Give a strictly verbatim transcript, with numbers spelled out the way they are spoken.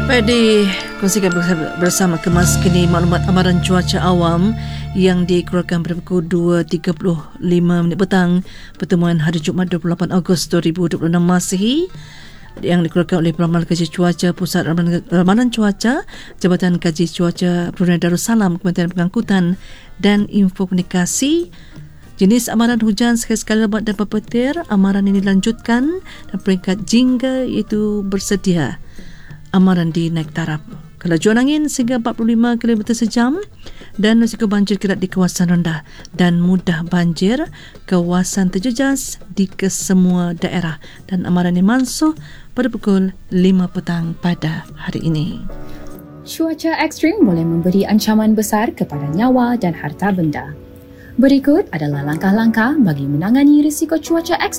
Baik, dikongsikan bersama Kemas Kini maklumat amaran cuaca awam yang dikeluarkan pada pukul dua tiga puluh lima minit petang pertemuan hari Jumaat dua puluh lapan Ogos dua ribu dua puluh enam Masihi, yang dikeluarkan oleh Peramal Kaji Cuaca Pusat Ramalan, Ramalan Cuaca, Jabatan Kaji Cuaca Brunei Darussalam, Kementerian Pengangkutan dan Infokomunikasi. Jenis amaran hujan sekali-sekala lebat dan berpetir. Amaran ini dilanjutkan dan peringkat jingga iaitu bersedia. Amaran dinaik taraf. Kelajuan angin sehingga empat puluh lima kilometer sejam dan risiko banjir kerap di kawasan rendah dan mudah banjir kawasan terjejas di kesemua daerah, dan amaran ini mansuh pada pukul lima petang pada hari ini. Cuaca ekstrim boleh memberi ancaman besar kepada nyawa dan harta benda. Berikut adalah langkah-langkah bagi menangani risiko cuaca ekstrim